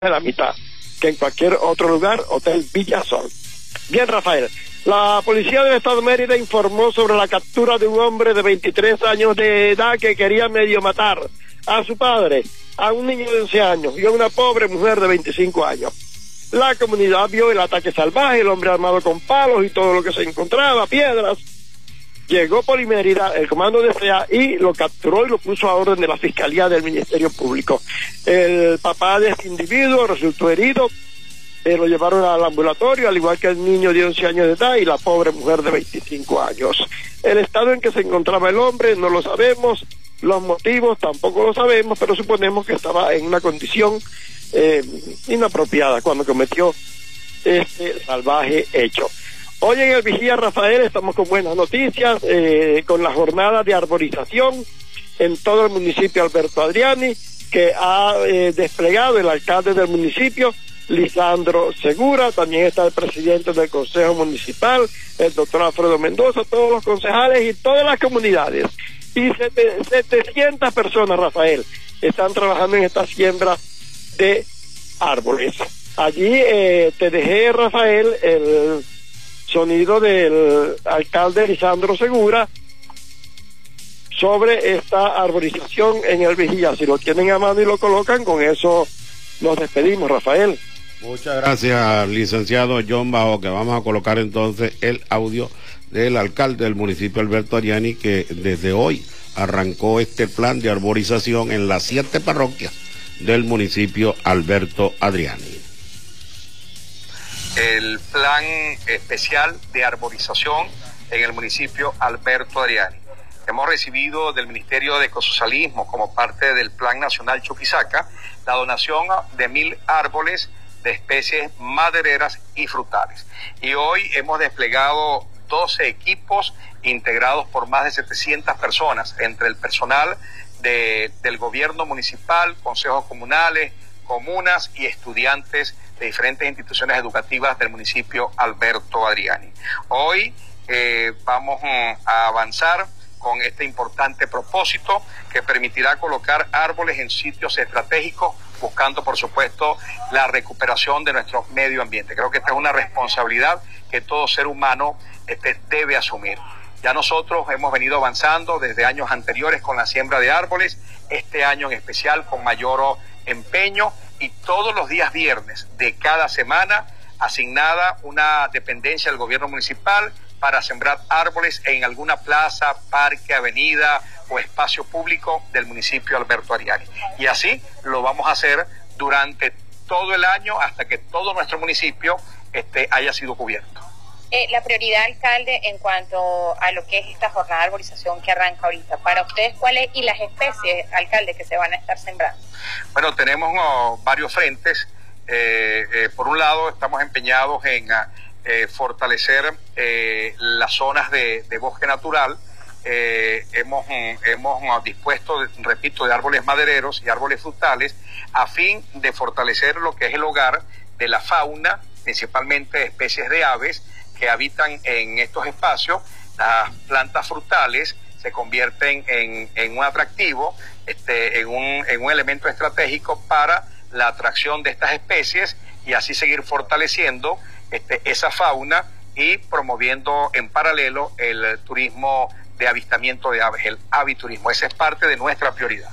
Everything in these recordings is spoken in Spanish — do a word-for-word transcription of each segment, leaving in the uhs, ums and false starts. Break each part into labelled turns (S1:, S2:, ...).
S1: la mitad que en cualquier otro lugar, Hotel Villasol. Bien, Rafael, la policía del estado de Mérida informó sobre la captura de un hombre de veintitrés años de edad que quería medio matar a su padre, a un niño de once años y a una pobre mujer de veinticinco años. La comunidad vio el ataque salvaje, el hombre armado con palos y todo lo que se encontraba, piedras. Llegó por Mérida el comando de C E A y lo capturó y lo puso a orden de la Fiscalía del Ministerio Público. El papá de este individuo resultó herido, eh, lo llevaron al ambulatorio, al igual que el niño de once años de edad y la pobre mujer de veinticinco años. El estado en que se encontraba el hombre no lo sabemos, los motivos tampoco lo sabemos, pero suponemos que estaba en una condición eh, inapropiada cuando cometió este salvaje hecho. Hoy en el Vigía, Rafael, estamos con buenas noticias, eh, con la jornada de arborización en todo el municipio Alberto Adriani, que ha eh, desplegado el alcalde del municipio, Lisandro Segura. También está el presidente del Consejo Municipal, el doctor Alfredo Mendoza, todos los concejales y todas las comunidades. Y setecientas personas, Rafael, están trabajando en esta siembra de árboles. Allí eh, te dejé, Rafael, el sonido del alcalde Lisandro Segura sobre esta arborización en el Vigía. Si lo tienen a mano y lo colocan, con eso nos despedimos, Rafael.
S2: Muchas gracias, licenciado John Bajo, que vamos a colocar entonces el audio del alcalde del municipio Alberto Adriani, que desde hoy arrancó este plan de arborización en las siete parroquias del municipio Alberto Adriani.
S3: El plan especial de arborización en el municipio Alberto Adriani. Hemos recibido del Ministerio de Ecosocialismo, como parte del Plan Nacional Chuquisaca, la donación de mil árboles de especies madereras y frutales. Y hoy hemos desplegado doce equipos integrados por más de setecientas personas, entre el personal de, del gobierno municipal, consejos comunales, comunas y estudiantes de diferentes instituciones educativas del municipio Alberto Adriani. Hoy eh, vamos a avanzar con este importante propósito que permitirá colocar árboles en sitios estratégicos, buscando, por supuesto, la recuperación de nuestro medio ambiente. Creo que esta es una responsabilidad que todo ser humano este, debe asumir. Ya nosotros hemos venido avanzando desde años anteriores con la siembra de árboles, este año en especial con mayor empeño, y todos los días viernes de cada semana asignada una dependencia del gobierno municipal para sembrar árboles en alguna plaza, parque, avenida o espacio público del municipio Alberto Adriani. Y así lo vamos a hacer durante todo el año hasta que todo nuestro municipio este, haya sido cubierto.
S4: Eh, la prioridad, alcalde, en cuanto a lo que es esta jornada de arborización que arranca ahorita, para ustedes, ¿cuál es? Y las especies, alcalde, que se van a estar sembrando.
S3: Bueno, tenemos oh, varios frentes. Eh, eh, por un lado, estamos empeñados en eh, fortalecer eh, las zonas de, de bosque natural. Eh, hemos, hemos dispuesto, repito, de árboles madereros y árboles frutales a fin de fortalecer lo que es el hogar de la fauna, principalmente especies de aves que habitan en estos espacios. Las plantas frutales se convierten en, en un atractivo, este, en, un, en un elemento estratégico para la atracción de estas especies y así seguir fortaleciendo este, esa fauna y promoviendo en paralelo el turismo de avistamiento de aves, el aviturismo. Esa es parte de nuestra prioridad.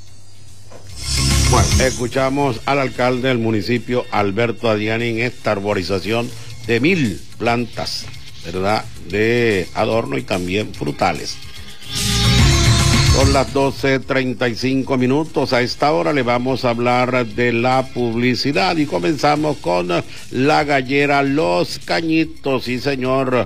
S2: Bueno, escuchamos al alcalde del municipio Alberto Adriani en esta arborización de mil plantas, ¿verdad?, de adorno y también frutales. Son las doce treinta y cinco minutos. A esta hora le vamos a hablar de la publicidad y comenzamos con la gallera Los Cañitos. Sí, señor,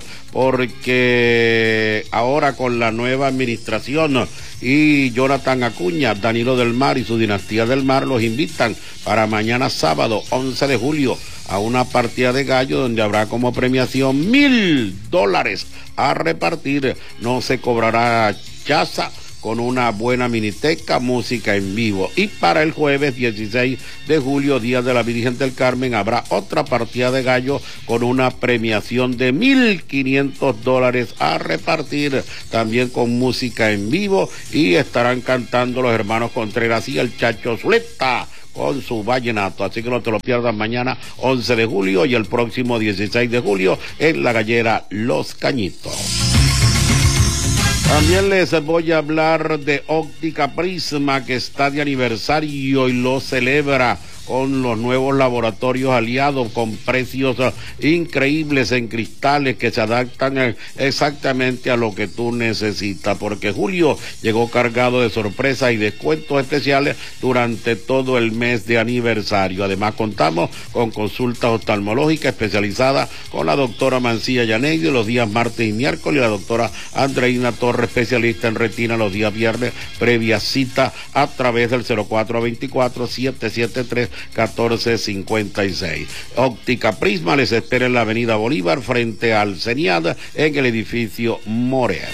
S2: porque ahora con la nueva administración y Jonathan Acuña, Danilo del Mar y su dinastía del Mar los invitan para mañana sábado once de julio a una partida de gallo donde habrá como premiación mil dólares a repartir. No se cobrará chaza, con una buena miniteca, música en vivo. Y para el jueves dieciséis de julio, Día de la Virgen del Carmen, habrá otra partida de gallo con una premiación de mil quinientos dólares a repartir, también con música en vivo, y estarán cantando los hermanos Contreras y el Chacho Zuleta con su vallenato. Así que no te lo pierdas mañana once de julio y el próximo dieciséis de julio en la gallera Los Cañitos. También les voy a hablar de Óptica Prisma, que está de aniversario y lo celebra con los nuevos laboratorios aliados con precios uh, increíbles en cristales que se adaptan uh, exactamente a lo que tú necesitas, porque julio llegó cargado de sorpresas y descuentos especiales durante todo el mes de aniversario. Además contamos con consultas oftalmológicas especializadas con la doctora Mancilla Yanegui los días martes y miércoles, y la doctora Andreina Torres, especialista en retina, los días viernes, previa cita a través del cero cuatro veinticuatro, siete siete tres, catorce cincuenta y seis. Óptica Prisma les espera en la avenida Bolívar frente al CENIAD en el edificio Morel.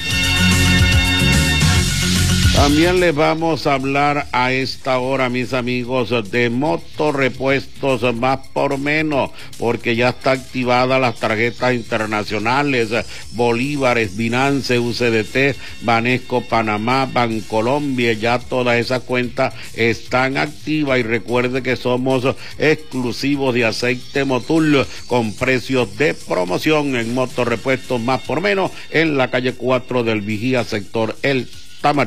S2: También les vamos a hablar a esta hora, mis amigos, de Motorrepuestos Más por Menos, porque ya está activada las tarjetas internacionales Bolívares, Binance, U C D T, Banesco, Panamá, Bancolombia. Ya todas esas cuentas están activas, y recuerde que somos exclusivos de aceite Motul con precios de promoción en Motorrepuestos Más por Menos en la calle cuatro del Vigía, sector El Tamarindo.